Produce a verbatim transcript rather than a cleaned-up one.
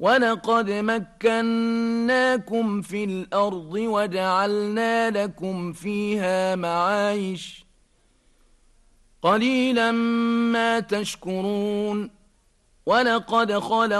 ولقد مكناكم في الأرض وجعلنا لكم فيها معايش قليلا ما تشكرون ولقد خلق